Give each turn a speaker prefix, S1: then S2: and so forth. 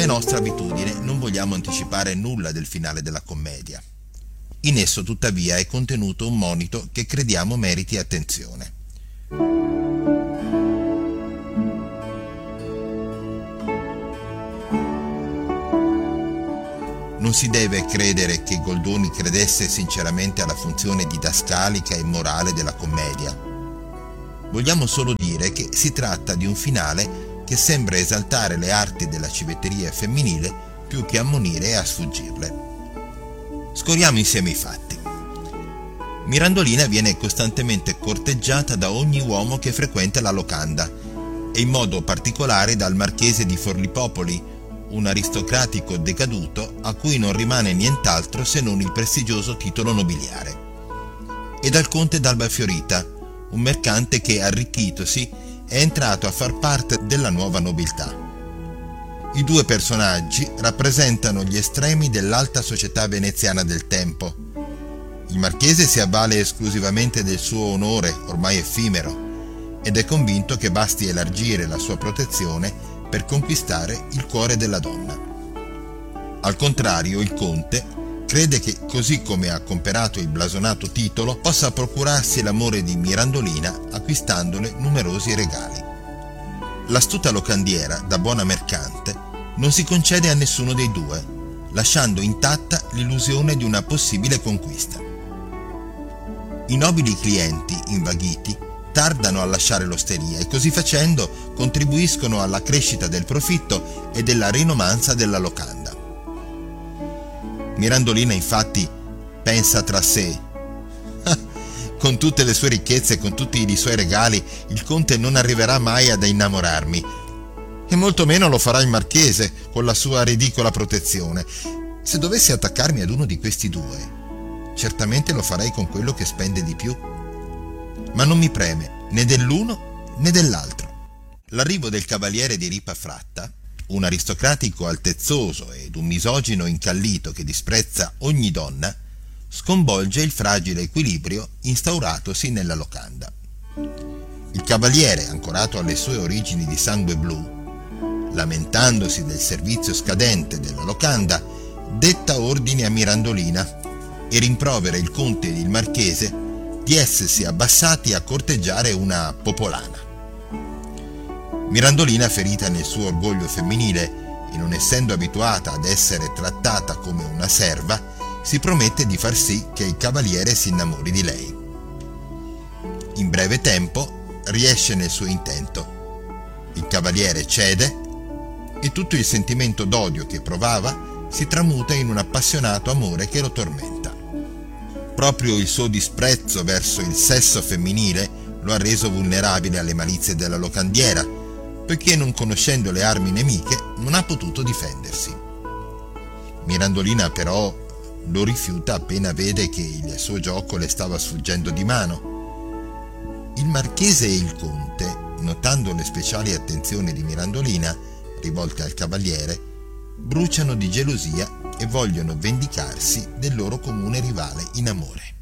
S1: nostra abitudine, non vogliamo anticipare nulla del finale della commedia. In esso, tuttavia, è contenuto un monito che crediamo meriti attenzione. Non si deve credere che Goldoni credesse sinceramente alla funzione didascalica e morale della commedia. Vogliamo solo dire che si tratta di un finale che sembra esaltare le arti della civetteria femminile più che ammonire e a sfuggirle. Scorriamo insieme i fatti. Mirandolina viene costantemente corteggiata da ogni uomo che frequenta la locanda e in modo particolare dal marchese di Forlipopoli, un aristocratico decaduto a cui non rimane nient'altro se non il prestigioso titolo nobiliare, e dal conte d'Albafiorita, un mercante che, arricchitosi, è entrato a far parte della nuova nobiltà. I due personaggi rappresentano gli estremi dell'alta società veneziana del tempo. Il marchese si avvale esclusivamente del suo onore, ormai effimero, ed è convinto che basti elargire la sua protezione per conquistare il cuore della donna. Al contrario, il conte crede che, così come ha comperato il blasonato titolo, possa procurarsi l'amore di Mirandolina acquistandole numerosi regali. L'astuta locandiera, da buona mercante, non si concede a nessuno dei due, lasciando intatta l'illusione di una possibile conquista. I nobili clienti, invaghiti, tardano a lasciare l'osteria e così facendo contribuiscono alla crescita del profitto e della rinomanza della locanda. Mirandolina infatti pensa tra sé: con tutte le sue ricchezze e con tutti i suoi regali il conte non arriverà mai ad innamorarmi, e molto meno lo farà il marchese con la sua ridicola protezione. Se dovessi attaccarmi ad uno di questi due, certamente lo farei con quello che spende di più. Ma non mi preme né dell'uno né dell'altro. L'arrivo del cavaliere di Ripa Fratta, un aristocratico altezzoso ed un misogino incallito che disprezza ogni donna, sconvolge il fragile equilibrio instauratosi nella locanda. Il cavaliere, ancorato alle sue origini di sangue blu, lamentandosi del servizio scadente della locanda, detta ordine a Mirandolina e rimprovera il conte ed il marchese di essersi abbassati a corteggiare una popolana. Mirandolina, ferita nel suo orgoglio femminile e non essendo abituata ad essere trattata come una serva, si promette di far sì che il cavaliere si innamori di lei. In breve tempo riesce nel suo intento. Il cavaliere cede e tutto il sentimento d'odio che provava si tramuta in un appassionato amore che lo tormenta. Proprio il suo disprezzo verso il sesso femminile lo ha reso vulnerabile alle malizie della locandiera, poiché, non conoscendo le armi nemiche, non ha potuto difendersi. Mirandolina però lo rifiuta appena vede che il suo gioco le stava sfuggendo di mano. Il marchese e il conte, notando le speciali attenzioni di Mirandolina rivolte al cavaliere, bruciano di gelosia e vogliono vendicarsi del loro comune rivale in amore.